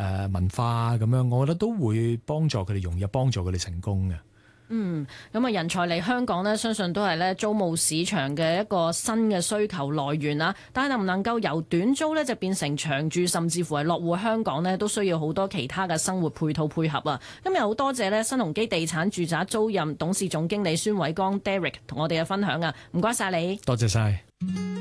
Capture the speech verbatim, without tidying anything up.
誒文化咁樣，我覺得都會幫助佢哋融入，幫助佢哋成功嘅。 嗯，咁啊，人才嚟香港呢，相信都係咧租務市場嘅一個新嘅需求來源啦。但係能唔能夠由短租呢就變成長住，甚至乎係落戶香港呢，都需要好多其他嘅生活配套配合啊。今日好多謝呢新鴻基地產住宅租賃董事總經理孫偉剛 Derek 同我哋嘅分享啊，唔該晒你， 多謝晒。